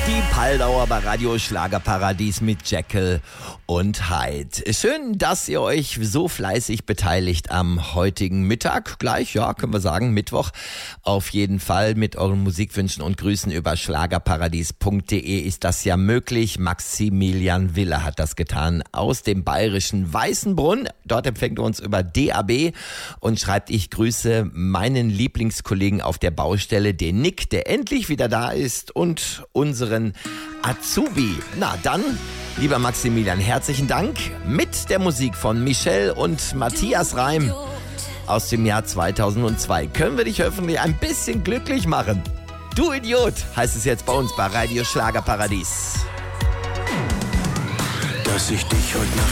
Die Paldauer bei Radio Schlagerparadies mit Jekyll und Hyde. Schön, dass ihr euch so fleißig beteiligt am heutigen Mittag. Gleich, ja, können wir sagen, Mittwoch. Auf jeden Fall mit euren Musikwünschen und Grüßen über schlagerparadies.de ist das ja möglich. Maximilian Wille hat das getan aus dem bayerischen Weißenbrunn. Dort empfängt er uns über DAB und schreibt: Ich grüße meinen Lieblingskollegen auf der Baustelle, den Nick, der endlich wieder da ist, und unseren Azubi. Na dann, lieber Maximilian, herzlichen Dank. Mit der Musik von Michelle und Matthias Reim aus dem Jahr 2002 können wir dich hoffentlich ein bisschen glücklich machen. Du Idiot, heißt es jetzt bei uns bei Radio Schlagerparadies. Dass ich dich heute Nacht